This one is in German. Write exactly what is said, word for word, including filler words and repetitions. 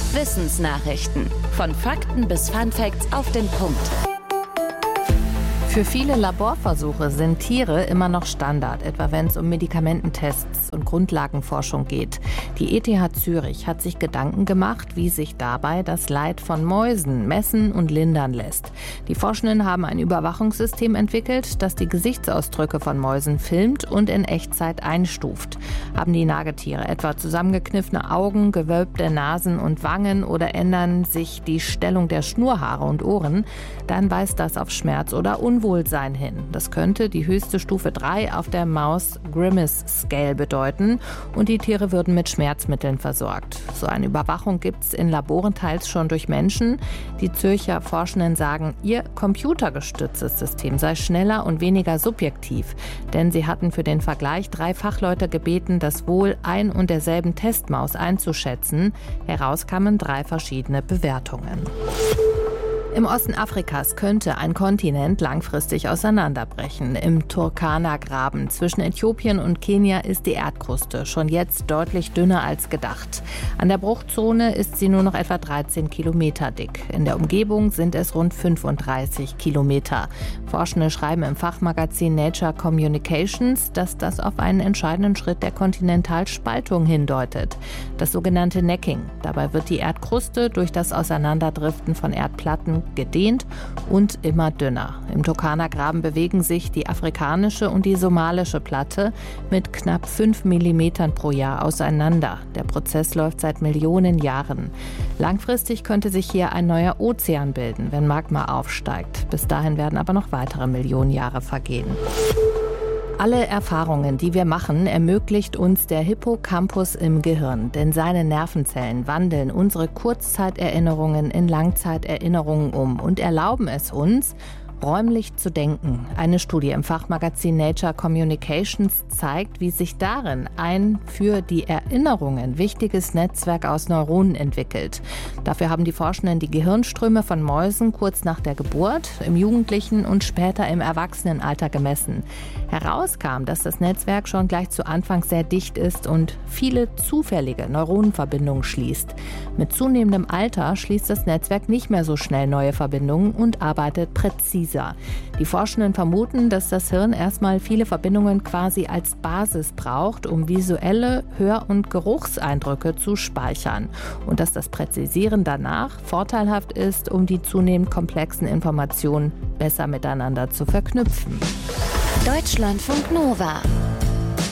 Wissensnachrichten. Von Fakten bis Funfacts auf den Punkt. Für viele Laborversuche sind Tiere immer noch Standard, etwa wenn es um Medikamententests und Grundlagenforschung geht. Die E T H Zürich hat sich Gedanken gemacht, wie sich dabei das Leid von Mäusen messen und lindern lässt. Die Forschenden haben ein Überwachungssystem entwickelt, das die Gesichtsausdrücke von Mäusen filmt und in Echtzeit einstuft. Haben die Nagetiere etwa zusammengekniffene Augen, gewölbte Nasen und Wangen oder ändern sich die Stellung der Schnurhaare und Ohren, dann weist das auf Schmerz oder Unwohlsein hin. Das könnte die höchste Stufe drei auf der Maus Grimace Scale bedeuten und die Tiere würden mit Schmerzmitteln versorgt. So eine Überwachung gibt es in Laboren teils schon durch Menschen. Die Zürcher Forschenden sagen, ihr computergestütztes System sei schneller und weniger subjektiv. Denn sie hatten für den Vergleich drei Fachleute gebeten, das Wohl ein und derselben Testmaus einzuschätzen. Heraus kamen drei verschiedene Bewertungen. Im Osten Afrikas könnte ein Kontinent langfristig auseinanderbrechen. Im Turkana-Graben zwischen Äthiopien und Kenia ist die Erdkruste schon jetzt deutlich dünner als gedacht. An der Bruchzone ist sie nur noch etwa dreizehn Kilometer dick. In der Umgebung sind es rund fünfunddreißig Kilometer. Forschende schreiben im Fachmagazin Nature Communications, dass das auf einen entscheidenden Schritt der Kontinentalspaltung hindeutet. Das sogenannte Necking. Dabei wird die Erdkruste durch das Auseinanderdriften von Erdplatten gedehnt und immer dünner. Im Turkana-Graben bewegen sich die afrikanische und die somalische Platte mit knapp fünf Millimetern pro Jahr auseinander. Der Prozess läuft seit Millionen Jahren. Langfristig könnte sich hier ein neuer Ozean bilden, wenn Magma aufsteigt. Bis dahin werden aber noch weitere Millionen Jahre vergehen. Alle Erfahrungen, die wir machen, ermöglicht uns der Hippocampus im Gehirn. Denn seine Nervenzellen wandeln unsere Kurzzeiterinnerungen in Langzeiterinnerungen um und erlauben es uns, räumlich zu denken. Eine Studie im Fachmagazin Nature Communications zeigt, wie sich darin ein für die Erinnerungen wichtiges Netzwerk aus Neuronen entwickelt. Dafür haben die Forschenden die Gehirnströme von Mäusen kurz nach der Geburt, im Jugendlichen und später im Erwachsenenalter gemessen. Herauskam, dass das Netzwerk schon gleich zu Anfang sehr dicht ist und viele zufällige Neuronenverbindungen schließt. Mit zunehmendem Alter schließt das Netzwerk nicht mehr so schnell neue Verbindungen und arbeitet präzise. Die Forschenden vermuten, dass das Hirn erstmal viele Verbindungen quasi als Basis braucht, um visuelle Hör- und Geruchseindrücke zu speichern. Und dass das Präzisieren danach vorteilhaft ist, um die zunehmend komplexen Informationen besser miteinander zu verknüpfen. Deutschlandfunk Nova